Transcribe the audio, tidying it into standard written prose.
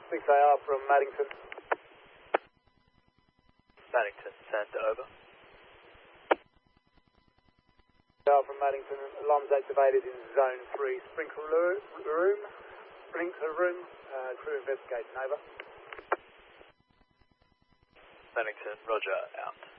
6AR from Maddington. Maddington, send over. From Maddington, alarms activated in zone 3, sprinkler room, crew investigation, over. Maddington, roger, out.